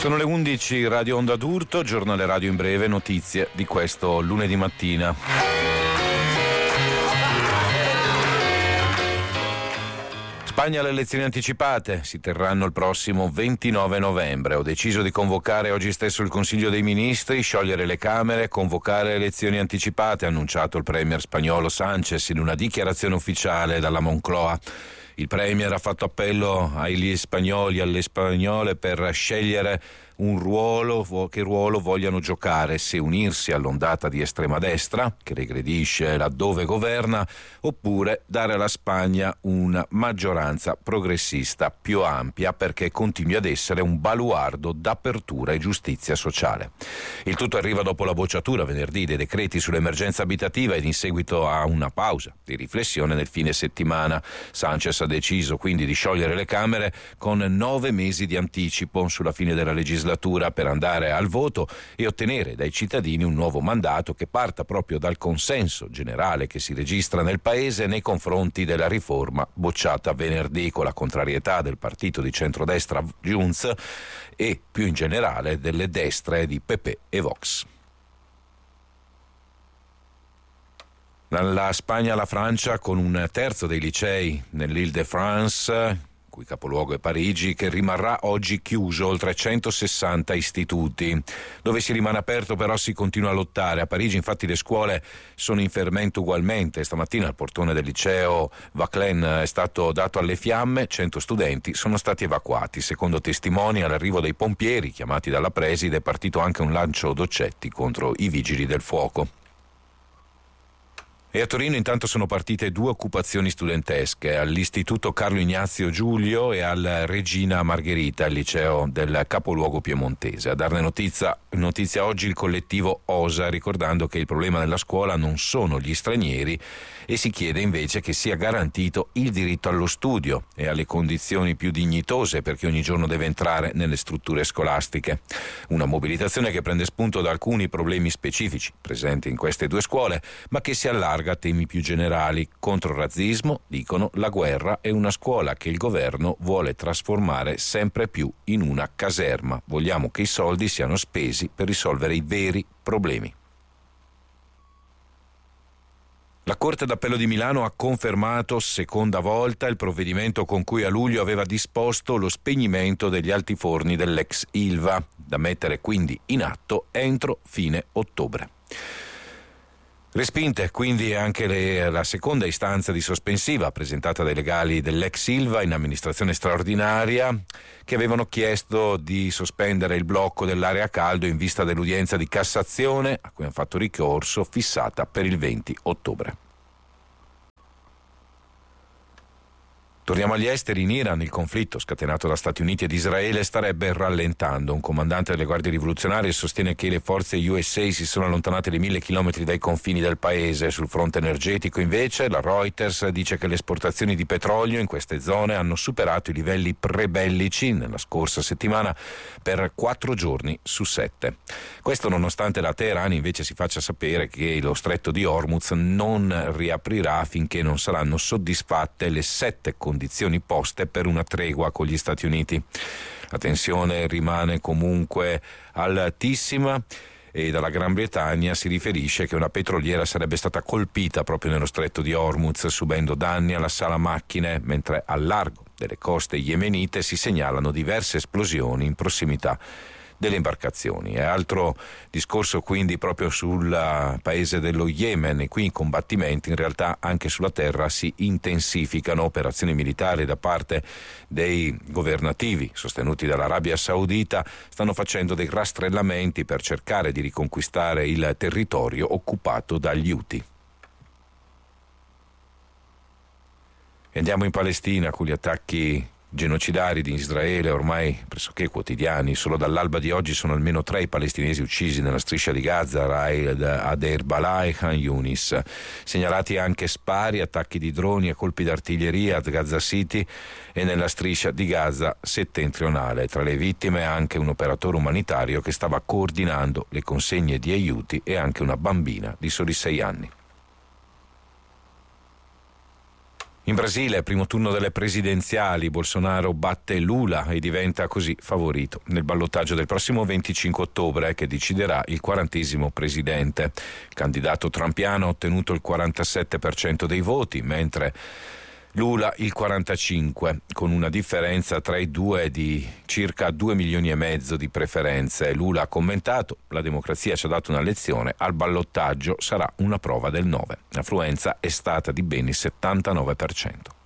Sono le 11, Radio Onda d'Urto, giornale radio in breve, notizie di questo lunedì mattina. Spagna alle elezioni anticipate, si terranno il prossimo 29 novembre. Ho deciso di convocare oggi stesso il Consiglio dei Ministri, sciogliere le Camere, convocare elezioni anticipate, ha annunciato il premier spagnolo Sánchez in una dichiarazione ufficiale dalla Moncloa. Il premier ha fatto appello agli spagnoli e alle spagnole per scegliere che ruolo vogliano giocare, se unirsi all'ondata di estrema destra che regredisce laddove governa, oppure dare alla Spagna una maggioranza progressista più ampia perché continui ad essere un baluardo d'apertura e giustizia sociale. Il tutto arriva dopo la bocciatura venerdì dei decreti sull'emergenza abitativa ed in seguito a una pausa di riflessione nel fine settimana. Sánchez ha deciso quindi di sciogliere le Camere con 9 mesi di anticipo sulla fine della legislatura per andare al voto e ottenere dai cittadini un nuovo mandato che parta proprio dal consenso generale che si registra nel Paese nei confronti della riforma bocciata venerdì, con la contrarietà del partito di centrodestra Junts e più in generale delle destre di PP e Vox. Dalla Spagna alla Francia, con un terzo dei licei nell'Île-de-France, cui capoluogo è Parigi, che rimarrà oggi chiuso, oltre 160 istituti. Dove si rimane aperto però si continua a lottare. A Parigi infatti le scuole sono in fermento ugualmente. Stamattina il portone del liceo Vauquelin è stato dato alle fiamme, 100 studenti sono stati evacuati. Secondo testimoni, all'arrivo dei pompieri chiamati dalla preside è partito anche un lancio d'oggetti contro i vigili del fuoco. E a Torino intanto sono partite 2 occupazioni studentesche, all'Istituto Carlo Ignazio Giulio e al Regina Margherita, al liceo del capoluogo piemontese. A darne notizia oggi il collettivo OSA, ricordando che il problema nella scuola non sono gli stranieri e si chiede invece che sia garantito il diritto allo studio e alle condizioni più dignitose per chi ogni giorno deve entrare nelle strutture scolastiche. Una mobilitazione che prende spunto da alcuni problemi specifici presenti in queste 2 scuole, ma che si allarga a temi più generali. Contro il razzismo, dicono, la guerra è una scuola che il governo vuole trasformare sempre più in una caserma. Vogliamo che i soldi siano spesi per risolvere i veri problemi. La Corte d'Appello di Milano ha confermato seconda volta il provvedimento con cui a luglio aveva disposto lo spegnimento degli altiforni dell'ex Ilva, da mettere quindi in atto entro fine ottobre. Respinte quindi anche la seconda istanza di sospensiva presentata dai legali dell'ex Ilva in amministrazione straordinaria, che avevano chiesto di sospendere il blocco dell'area a caldo in vista dell'udienza di Cassazione a cui hanno fatto ricorso, fissata per il 20 ottobre. Torniamo agli esteri. In Iran il conflitto scatenato da Stati Uniti ed Israele starebbe rallentando. Un comandante delle guardie rivoluzionarie sostiene che le forze USA si sono allontanate di 1000 chilometri dai confini del paese. Sul fronte energetico invece la Reuters dice che le esportazioni di petrolio in queste zone hanno superato i livelli pre-bellici nella scorsa settimana per 4 giorni su 7. Questo nonostante la Teheran invece si faccia sapere che lo stretto di Hormuz non riaprirà finché non saranno soddisfatte le 7 condizioni poste per una tregua con gli Stati Uniti. La tensione rimane comunque altissima e dalla Gran Bretagna si riferisce che una petroliera sarebbe stata colpita proprio nello stretto di Hormuz, subendo danni alla sala macchine, mentre al largo delle coste yemenite si segnalano diverse esplosioni in prossimità delle imbarcazioni. È altro discorso quindi proprio sul paese dello Yemen, e qui i combattimenti in realtà anche sulla terra si intensificano. Operazioni militari da parte dei governativi sostenuti dall'Arabia Saudita stanno facendo dei rastrellamenti per cercare di riconquistare il territorio occupato dagli Houthi. E andiamo in Palestina, con gli attacchi genocidari di Israele ormai pressoché quotidiani. Solo dall'alba di oggi sono almeno 3 i palestinesi uccisi nella striscia di Gaza, Raid, Adeir Balah e Khan Yunis. Segnalati anche spari, attacchi di droni e colpi d'artiglieria a Gaza City e nella striscia di Gaza settentrionale. Tra le vittime anche un operatore umanitario che stava coordinando le consegne di aiuti e anche una bambina di soli 6 anni. In Brasile, primo turno delle presidenziali, Bolsonaro batte Lula e diventa così favorito nel ballottaggio del prossimo 25 ottobre che deciderà il 40° presidente. Il candidato trumpiano ha ottenuto il 47% dei voti, mentre Lula il 45%, con una differenza tra i due di circa 2,5 milioni di preferenze. Lula ha commentato: la democrazia ci ha dato una lezione, al ballottaggio sarà una prova del 9. L'affluenza è stata di ben il 79%.